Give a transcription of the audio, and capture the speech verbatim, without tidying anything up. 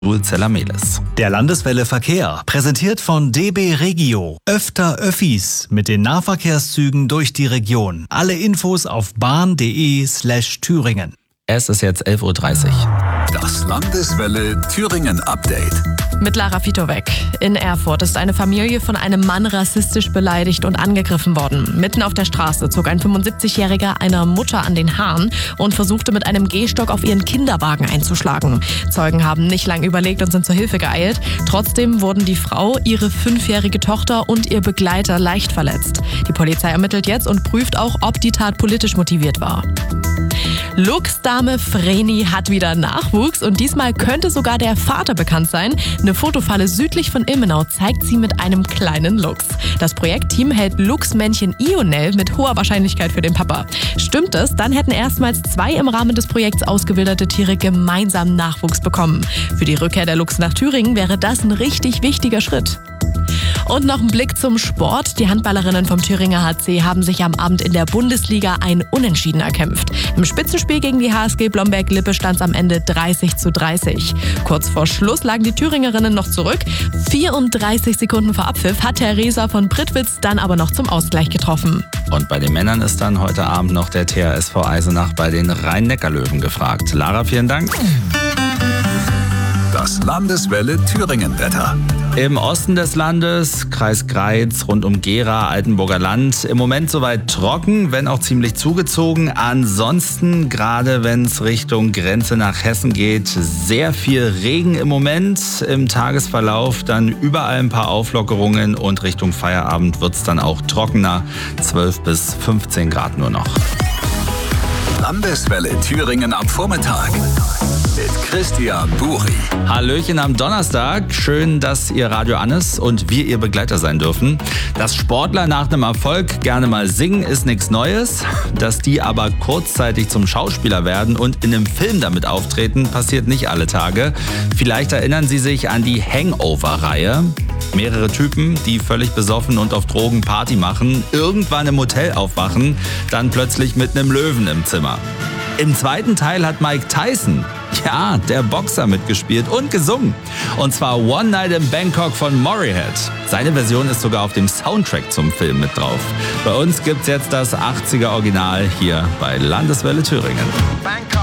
Zellameles. Der Landeswelle Verkehr, präsentiert von D B Regio. Öfter Öffis mit den Nahverkehrszügen durch die Region. Alle Infos auf bahn.de slash Thüringen. Es ist jetzt elf Uhr dreißig. Das Landeswelle Thüringen Update. Mit Lara Fitowek. In Erfurt ist eine Familie von einem Mann rassistisch beleidigt und angegriffen worden. Mitten auf der Straße zog ein fünfundsiebzigjähriger einer Mutter an den Haaren und versuchte mit einem Gehstock auf ihren Kinderwagen einzuschlagen. Zeugen haben nicht lang überlegt und sind zur Hilfe geeilt. Trotzdem wurden die Frau, ihre fünfjährige Tochter und ihr Begleiter leicht verletzt. Die Polizei ermittelt jetzt und prüft auch, ob die Tat politisch motiviert war. Luchsdame Vreni hat wieder Nachwuchs und diesmal könnte sogar der Vater bekannt sein. Eine Fotofalle südlich von Ilmenau zeigt sie mit einem kleinen Luchs. Das Projektteam hält Luchsmännchen Ionel mit hoher Wahrscheinlichkeit für den Papa. Stimmt es, dann hätten erstmals zwei im Rahmen des Projekts ausgewilderte Tiere gemeinsam Nachwuchs bekommen. Für die Rückkehr der Luchs nach Thüringen wäre das ein richtig wichtiger Schritt. Und noch ein Blick zum Sport. Die Handballerinnen vom Thüringer H C haben sich am Abend in der Bundesliga ein Unentschieden erkämpft. Im Spitzenspiel gegen die H S G Blomberg-Lippe stand es am Ende dreißig zu dreißig. Kurz vor Schluss lagen die Thüringerinnen noch zurück. vierunddreißig Sekunden vor Abpfiff hat Theresa von Prittwitz dann aber noch zum Ausgleich getroffen. Und bei den Männern ist dann heute Abend noch der T H S V Eisenach bei den Rhein-Neckar-Löwen gefragt. Lara, vielen Dank. Das Landeswelle Thüringen Wetter. Im Osten des Landes, Kreis Greiz, rund um Gera, Altenburger Land, im Moment soweit trocken, wenn auch ziemlich zugezogen. Ansonsten, gerade wenn es Richtung Grenze nach Hessen geht, sehr viel Regen im Moment. Im Tagesverlauf dann überall ein paar Auflockerungen und Richtung Feierabend wird es dann auch trockener, zwölf bis fünfzehn Grad nur noch. Landeswelle Thüringen am Vormittag mit Christian Buri. Hallöchen am Donnerstag. Schön, dass ihr Radio an ist und wir ihr Begleiter sein dürfen. Dass Sportler nach einem Erfolg gerne mal singen, ist nichts Neues. Dass die aber kurzzeitig zum Schauspieler werden und in einem Film damit auftreten, passiert nicht alle Tage. Vielleicht erinnern Sie sich an die Hangover-Reihe. Mehrere Typen, die völlig besoffen und auf Drogen Party machen, irgendwann im Hotel aufwachen, dann plötzlich mit einem Löwen im Zimmer. Im zweiten Teil hat Mike Tyson, ja, der Boxer, mitgespielt und gesungen. Und zwar One Night in Bangkok von Motorhead. Seine Version ist sogar auf dem Soundtrack zum Film mit drauf. Bei uns gibt's jetzt das achtziger Original hier bei Landeswelle Thüringen.